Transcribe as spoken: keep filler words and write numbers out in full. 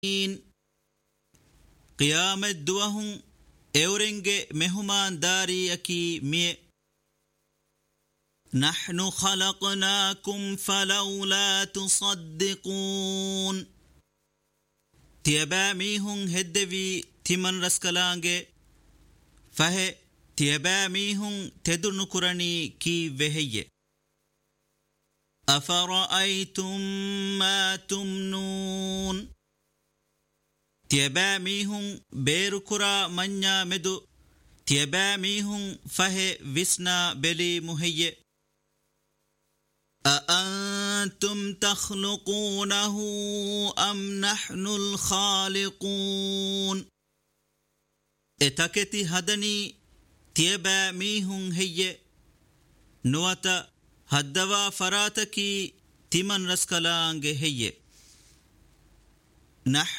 قيامت دوهم اورنج مهمان داري اكي مي نحن خلقناكم فلولا تصدقون تيبا ميهن هدوي تمن رسكلانge فه تيبا ميهن تدر نكرني كي وهي أفرأيتم ما تمنون تيبا ميهن بيركرا منيا مدو تيبا ميهن فه وسنا بلي مهي أأنتم تخلقونه أم نحن الخالقون اتكتي هدني تيبا ميهن هي نوتا هدوا فراتكي تمن رسكلانge هي نحن